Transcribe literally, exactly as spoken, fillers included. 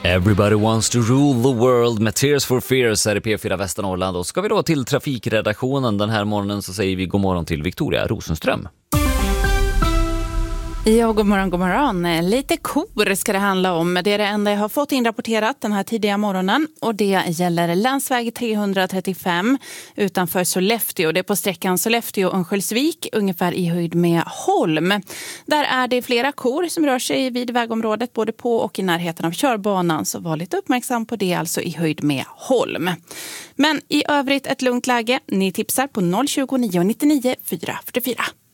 Everybody wants to rule the world med Tears for Fears här i P fyra Västernorrland. Och ska vi då till trafikredaktionen den här morgonen så säger vi god morgon till Victoria Rosenström. Ja, god morgon, god morgon. Lite kor ska det handla om. Det är det enda jag har fått inrapporterat den här tidiga morgonen. Och det gäller länsväg trehundratrettiofem utanför Sollefteå. Det är på sträckan Sollefteå-Örnsköldsvik, ungefär i höjd med Holm. Där är det flera kor som rör sig vid vägområdet, både på och i närheten av körbanan. Så var lite uppmärksam på det, alltså i höjd med Holm. Men i övrigt ett lugnt läge. Ni tipsar på noll tjugo nio nittionio fyra fyrtiofyra.